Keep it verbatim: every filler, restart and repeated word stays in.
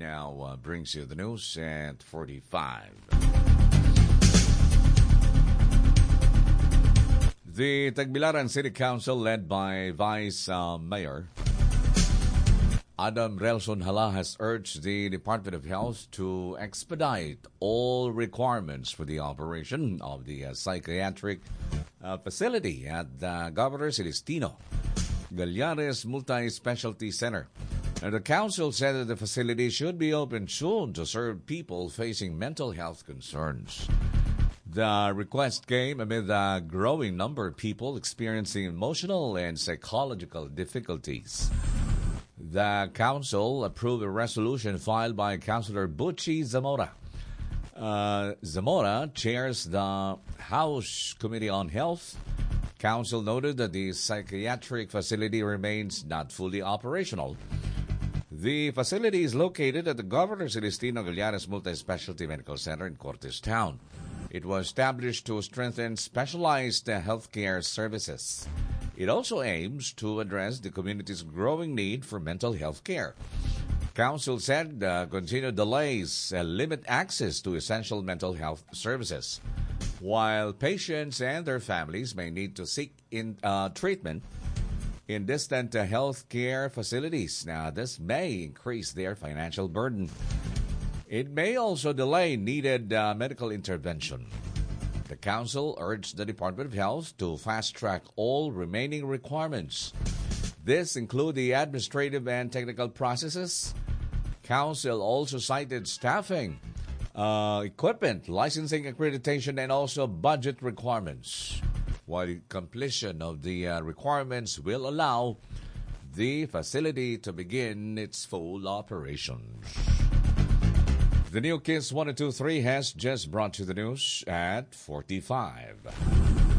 now uh, brings you the news at forty-five. The Tagbilaran City Council, led by Vice uh, Mayor Adam Relson Hala, has urged the Department of Health to expedite all requirements for the operation of the uh, psychiatric uh, facility at the Governor Celestino Gallares Multi-Specialty Center. And the council said that the facility should be open soon to serve people facing mental health concerns. The request came amid the growing number of people experiencing emotional and psychological difficulties. The council approved a resolution filed by Councilor Butchie Zamora. Uh, Zamora chairs the House Committee on Health. Council noted that the psychiatric facility remains not fully operational. The facility is located at the Governor Celestino Gallares Multi-Specialty Medical Center in Cortes Town. It was established to strengthen specialized uh, healthcare services. It also aims to address the community's growing need for mental health care. Council said uh, continued delays uh, limit access to essential mental health services, while patients and their families may need to seek in, uh, treatment in distant uh, health care facilities. Now, this may increase their financial burden. It may also delay needed uh, medical intervention. The council urged the Department of Health to fast-track all remaining requirements. This include the administrative and technical processes. Council also cited staffing, uh, equipment, licensing, accreditation, and also budget requirements. While the completion of the uh, requirements will allow the facility to begin its full operations. The new Kiss one two three has just brought you the news at forty-five.